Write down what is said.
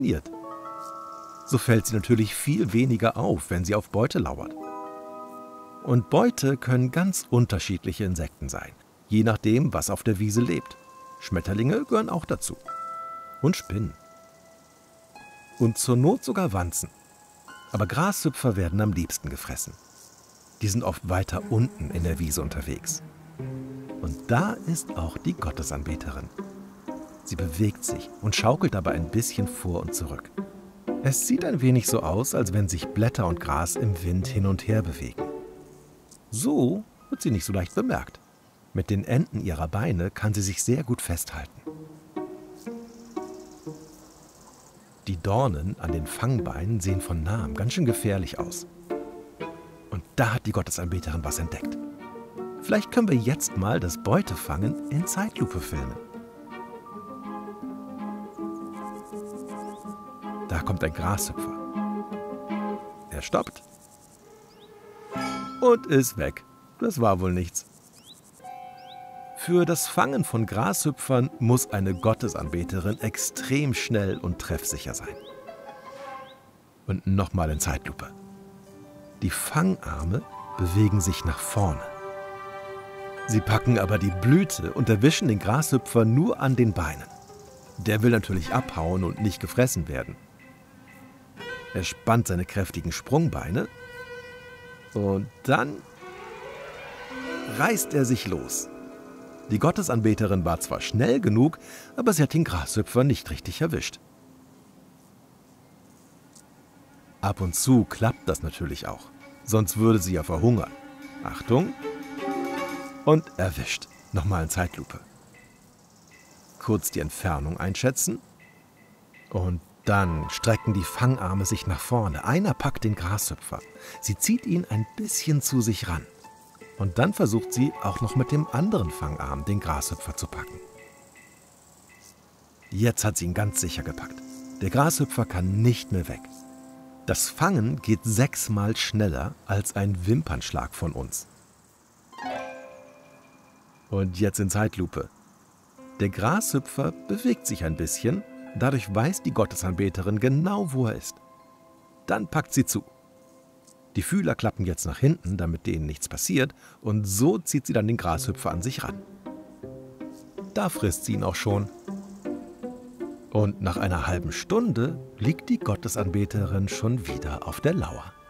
So fällt sie natürlich viel weniger auf, wenn sie auf Beute lauert. Und Beute können ganz unterschiedliche Insekten sein, je nachdem, was auf der Wiese lebt. Schmetterlinge gehören auch dazu. Und Spinnen. Und zur Not sogar Wanzen. Aber Grashüpfer werden am liebsten gefressen. Die sind oft weiter unten in der Wiese unterwegs. Und da ist auch die Gottesanbeterin. Sie bewegt sich und schaukelt dabei ein bisschen vor und zurück. Es sieht ein wenig so aus, als wenn sich Blätter und Gras im Wind hin und her bewegen. So wird sie nicht so leicht bemerkt. Mit den Enden ihrer Beine kann sie sich sehr gut festhalten. Die Dornen an den Fangbeinen sehen von nahem ganz schön gefährlich aus. Und da hat die Gottesanbeterin was entdeckt. Vielleicht können wir jetzt mal das Beutefangen in Zeitlupe filmen. Da kommt ein Grashüpfer. Er stoppt und ist weg. Das war wohl nichts. Für das Fangen von Grashüpfern muss eine Gottesanbeterin extrem schnell und treffsicher sein. Und nochmal in Zeitlupe. Die Fangarme bewegen sich nach vorne. Sie packen aber die Blüte und erwischen den Grashüpfer nur an den Beinen. Der will natürlich abhauen und nicht gefressen werden. Er spannt seine kräftigen Sprungbeine und dann reißt er sich los. Die Gottesanbeterin war zwar schnell genug, aber sie hat den Grashüpfer nicht richtig erwischt. Ab und zu klappt das natürlich auch, sonst würde sie ja verhungern. Achtung! Und erwischt. Nochmal in Zeitlupe. Kurz die Entfernung einschätzen. Und dann strecken die Fangarme sich nach vorne. Einer packt den Grashüpfer. Sie zieht ihn ein bisschen zu sich ran. Und dann versucht sie auch noch mit dem anderen Fangarm den Grashüpfer zu packen. Jetzt hat sie ihn ganz sicher gepackt. Der Grashüpfer kann nicht mehr weg. Das Fangen geht 6-mal schneller als ein Wimpernschlag von uns. Und jetzt in Zeitlupe. Der Grashüpfer bewegt sich ein bisschen, dadurch weiß die Gottesanbeterin genau, wo er ist. Dann packt sie zu. Die Fühler klappen jetzt nach hinten, damit denen nichts passiert, und so zieht sie dann den Grashüpfer an sich ran. Da frisst sie ihn auch schon. Und nach einer halben Stunde liegt die Gottesanbeterin schon wieder auf der Lauer.